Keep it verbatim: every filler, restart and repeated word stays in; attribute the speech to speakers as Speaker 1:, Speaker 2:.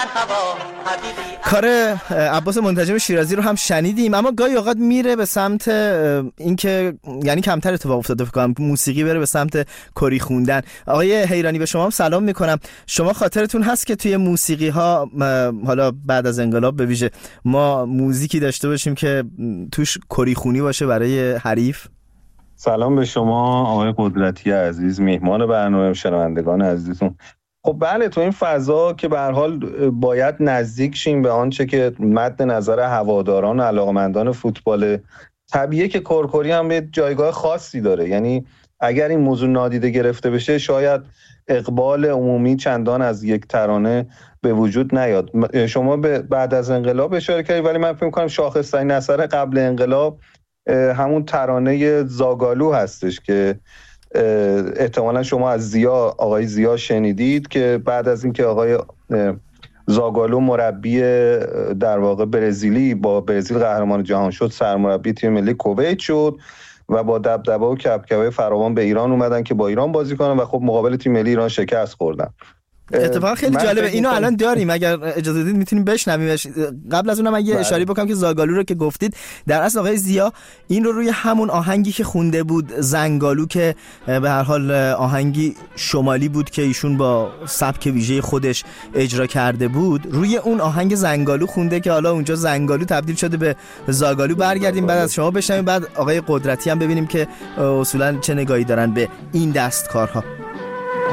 Speaker 1: کار عباس منتجم شیرازی رو هم شنیدیم، اما گاهی اوقات میره به سمت اینکه یعنی کمتر اتفاق افتاده فکر کنم موسیقی بره به سمت کری خوندن. آقای حیرانی به شما هم سلام میکنم. شما خاطرتون هست که توی موسیقی ها حالا بعد از انقلاب به ویژه ما موزیکی داشته باشیم که توش کری خونی باشه برای حریف؟
Speaker 2: سلام به شما آقای قدرتی عزیز، میهمان برنامه، شنوندگان عزیزتون. خب بله، تو این فضا که به هر حال باید نزدیک شیم به آنچه که مد نظر هواداران و علاقمندان فوتبال، طبیعیه که کرکری هم به جایگاه خاصی داره. یعنی اگر این موضوع نادیده گرفته بشه شاید اقبال عمومی چندان از یک ترانه به وجود نیاد. شما به بعد از انقلاب اشاره کردید، ولی من فکر می‌کنم شاخص‌ترین اثر قبل انقلاب همون ترانه زاگالو هستش که احتمالا شما از زیا آقای زیا شنیدید، که بعد از اینکه آقای زاگالو مربی در واقع برزیلی با برزیل قهرمان جهان شد، سرمربی تیم ملی کویت شد و با دبدبه و کبکبه فراوان به ایران اومدن که با ایران بازی کنن و خب مقابل تیم ملی ایران شکست خوردن.
Speaker 1: اتفاقا خیلی جالبه، اینو الان داریم، اگر اجازه بدید میتونیم بشنویمش. قبل از اونم من یه اشاره بکنم که زاگالو رو که گفتید، در اصل آقای زیا این رو روی همون آهنگی که خونده بود زنگالو، که به هر حال آهنگی شمالی بود که ایشون با سبک ویژه خودش اجرا کرده بود، روی اون آهنگ زنگالو خونده که حالا اونجا زنگالو تبدیل شده به زاگالو. برگردیم بعد از شما بشنویم، بعد آقای قدرتی هم ببینیم که اصولا چه نگاهی دارن به این دستکارها.